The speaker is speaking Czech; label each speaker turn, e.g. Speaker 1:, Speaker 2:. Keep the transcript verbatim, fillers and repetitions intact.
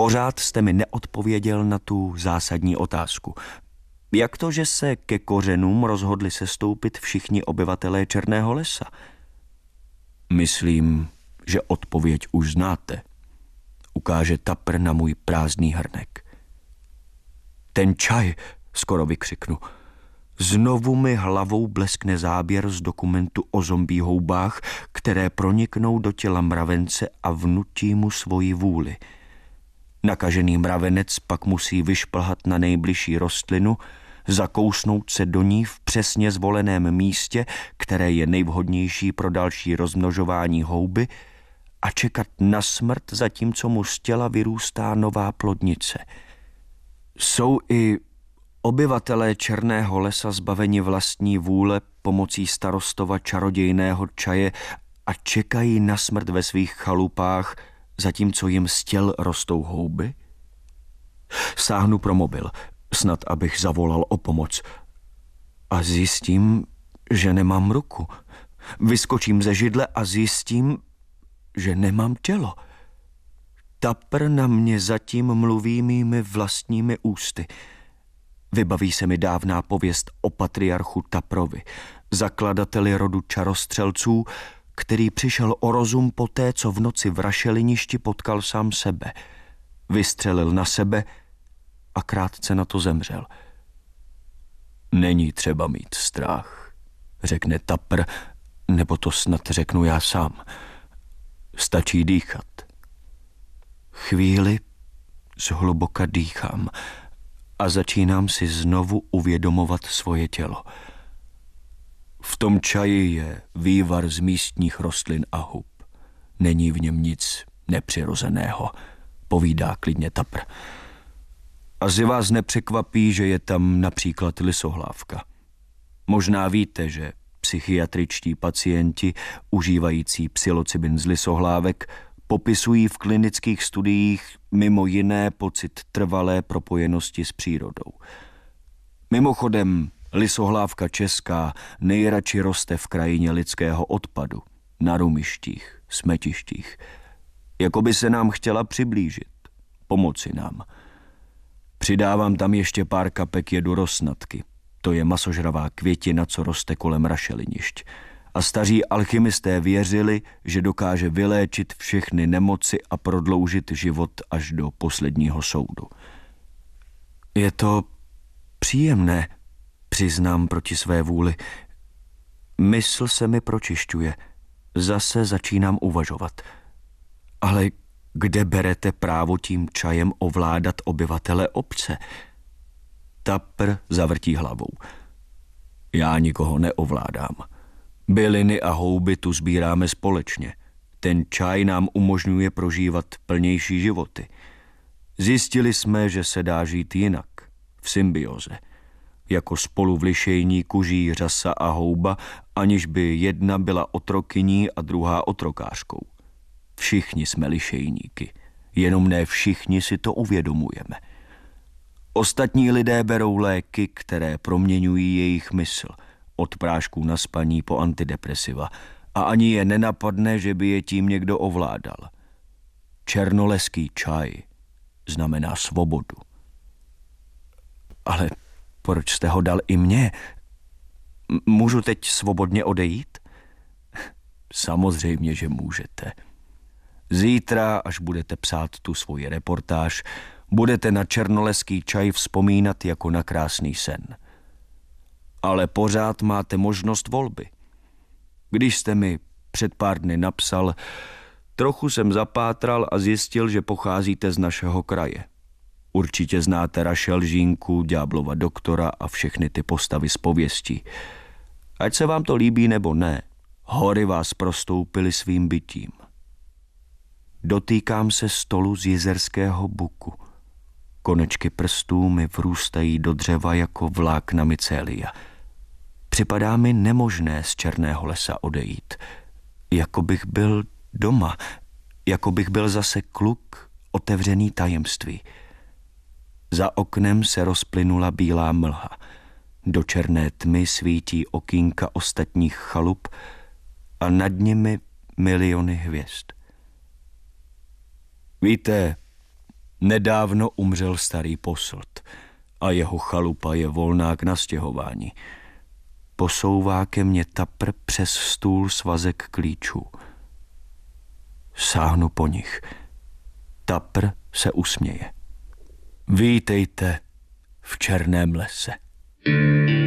Speaker 1: Pořád jste mi neodpověděl na tu zásadní otázku. Jak to, že se ke kořenům rozhodli sestoupit všichni obyvatelé Černého lesa? Myslím, že odpověď už znáte. Ukáže Tapr na můj prázdný hrnek. Ten čaj, skoro vykřiknu. Znovu mi hlavou bleskne záběr z dokumentu o zombí houbách, které proniknou do těla mravence a vnutí mu svoji vůli. Nakažený mravenec pak musí vyšplhat na nejbližší rostlinu, zakousnout se do ní v přesně zvoleném místě, které je nejvhodnější pro další rozmnožování houby, a čekat na smrt, zatímco mu z těla vyrůstá nová plodnice. Jsou i obyvatelé Černého lesa zbaveni vlastní vůle pomocí starostova čarodějného čaje a čekají na smrt ve svých chalupách, zatímco jim z těl rostou houby? Sáhnu pro mobil, snad abych zavolal o pomoc. A zjistím, že nemám ruku. Vyskočím ze židle a zjistím, že nemám tělo. Tapr na mě zatím mluví mými vlastními ústy. Vybaví se mi dávná pověst o patriarchu Taprovi, zakladateli rodu čarostřelců, který přišel o rozum poté, co v noci v rašeliništi potkal sám sebe. Vystřelil na sebe a krátce na to zemřel. Není třeba mít strach, řekne Tapr, nebo to snad řeknu já sám. Stačí dýchat. Chvíli zhluboka dýchám a začínám si znovu uvědomovat svoje tělo. V tom čaji je vývar z místních rostlin a hub. Není v něm nic nepřirozeného, povídá klidně Tapr. Asi vás nepřekvapí, že je tam například lisohlávka. Možná víte, že psychiatričtí pacienti užívající psilocybin z lisohlávek popisují v klinických studiích mimo jiné pocit trvalé propojenosti s přírodou. Mimochodem, lisohlávka česká nejradši roste v krajině lidského odpadu, na rumištích, smetištích. Jakoby se nám chtěla přiblížit, pomoci nám. Přidávám tam ještě pár kapek jedu rosnatky. To je masožravá květina, co roste kolem rašelinišť. A staří alchymisté věřili, že dokáže vyléčit všechny nemoci a prodloužit život až do posledního soudu. Je to příjemné, přiznám proti své vůli. Mysl se mi pročišťuje. Zase začínám uvažovat. Ale kde berete právo tím čajem ovládat obyvatele obce? Tapr zavrtí hlavou. Já nikoho neovládám. Byliny a houby tu sbíráme společně. Ten čaj nám umožňuje prožívat plnější životy. Zjistili jsme, že se dá žít jinak, v symbioze. Jako spolu v lišejní kuží řasa a houba, aniž by jedna byla otrokyní a druhá otrokářkou. Všichni jsme lišejníky, jenom ne všichni si to uvědomujeme. Ostatní lidé berou léky, které proměňují jejich mysl, od prášků na spaní po antidepresiva, a ani je nenapadne, že by je tím někdo ovládal. Černoleský čaj znamená svobodu. Ale proč jste ho dal i mně? Můžu teď svobodně odejít? Samozřejmě, že můžete. Zítra, až budete psát tu svoji reportáž, budete na černoleský čaj vzpomínat jako na krásný sen. Ale pořád máte možnost volby. Když jste mi před pár dny napsal, trochu jsem zapátral a zjistil, že pocházíte z našeho kraje. Určitě znáte Rašel Žínku, Ďáblova doktora a všechny ty postavy z pověstí. Ať se vám to líbí nebo ne, hory vás prostoupily svým bytím. Dotýkám se stolu z jizerského buku. Konečky prstů mi vrůstají do dřeva jako vlákna mycelia. Připadá mi nemožné z Černého lesa odejít. Jako bych byl doma, jako bych byl zase kluk otevřený tajemství. Za oknem se rozplynula bílá mlha. Do černé tmy svítí okýnka ostatních chalup a nad nimi miliony hvězd. Víte, Nedávno umřel starý poslt a jeho chalupa je volná k nastěhování. Posouvá ke mně Tapr přes stůl svazek klíčů. Sáhnu po nich. Tapr se usměje. Vítejte v černém lese.